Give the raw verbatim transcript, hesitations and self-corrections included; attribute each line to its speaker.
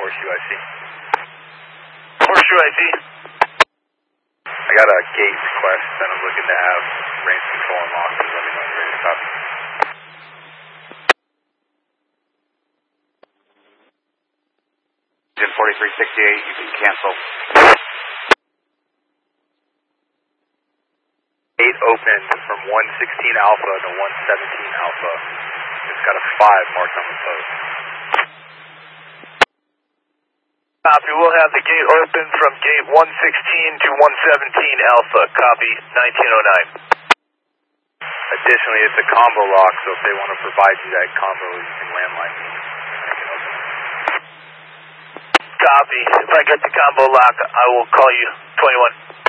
Speaker 1: Horseshoe I C.
Speaker 2: Horseshoe I C.
Speaker 1: I got a gate request that I'm looking to have range control unlocked. Let me know when you're ready to copy.
Speaker 3: Engine forty-three sixty-eight, you can cancel.
Speaker 1: Gate opened from one sixteen Alpha to one seventeen Alpha. It's got a five marked on the post.
Speaker 2: Copy, we'll have the gate open from gate one sixteen to one seventeen Alpha. Copy, nineteen oh nine.
Speaker 1: Additionally, it's a combo lock, so if they want to provide you that combo, you can landline me. I can open it.
Speaker 2: Copy. If I get the combo lock, I will call you. twenty-one.